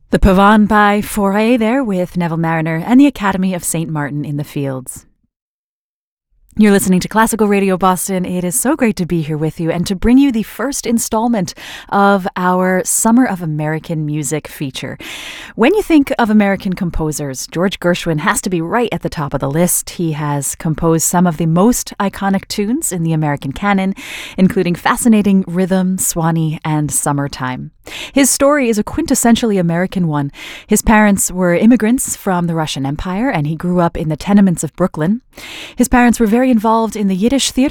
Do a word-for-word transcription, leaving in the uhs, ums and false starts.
The Pavan by Foray there with Neville Mariner and the Academy of Saint Martin in the Fields. You're listening to Classical Radio Boston. It is so great to be here with you and to bring you the first installment of our Summer of American Music feature. When you think of American composers, George Gershwin has to be right at the top of the list. He has composed some of the most iconic tunes in the American canon, including fascinating Rhythm, Swanee, and Summertime. His story is a quintessentially American one. His parents were immigrants from the Russian Empire, and he grew up in the tenements of Brooklyn. His parents were very involved in the Yiddish theater